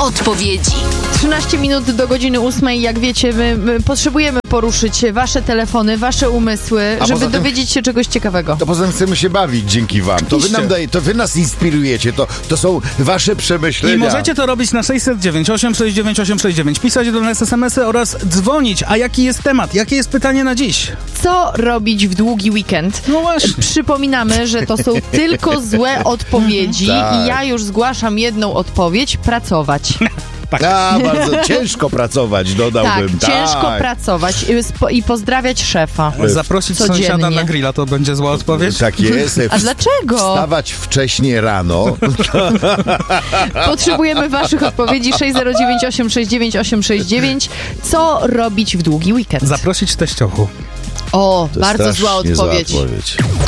odpowiedzi. 13 minut do godziny 8. Jak wiecie, my potrzebujemy poruszyć wasze telefony, wasze umysły, żeby dowiedzieć się czegoś ciekawego. To poza tym chcemy się bawić dzięki wam. To wy nas inspirujecie, to są wasze przemyślenia. I możecie to robić na 609 869 869, pisać do nas SMS-y oraz dzwonić. A jaki jest temat? Jakie jest pytanie na dziś? Co robić w długi weekend? No właśnie. Przypominamy, że to są tylko złe odpowiedzi Tak. i ja już zgłaszam jedną odpowiedź: pracować. Bardzo ciężko pracować, dodałbym. Tak, ciężko pracować i pozdrawiać szefa. Zaprosić codziennie. sąsiada na grilla to będzie zła odpowiedź? Tak jest. A dlaczego? Wstawać wcześnie rano. Potrzebujemy waszych odpowiedzi. 609 869 869. Co robić w długi weekend? Zaprosić teściochu. O, bardzo zła Strasznie odpowiedź. zła odpowiedź.